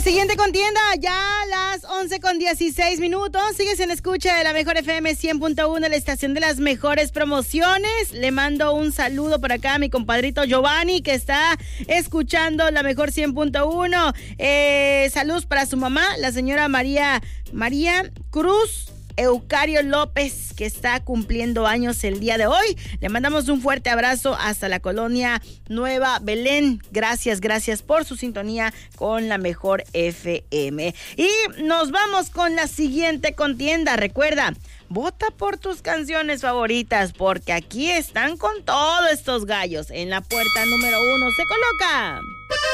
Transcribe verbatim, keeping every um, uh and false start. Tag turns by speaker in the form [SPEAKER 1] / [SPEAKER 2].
[SPEAKER 1] Siguiente contienda, ya a las once con dieciséis minutos. Sigues en escucha de la Mejor F M cien punto uno, la estación de las mejores promociones. Le mando un saludo por acá a mi compadrito Giovanni, que está escuchando la Mejor cien punto uno. Eh, saludos para su mamá, la señora María, María Cruz Eucario López, que está cumpliendo años el día de hoy. Le mandamos un fuerte abrazo hasta la colonia Nueva Belén. Gracias, gracias por su sintonía con la Mejor F M. Y nos vamos con la siguiente contienda. Recuerda, vota por tus canciones favoritas, porque aquí están con todos estos gallos. En la puerta número uno se coloca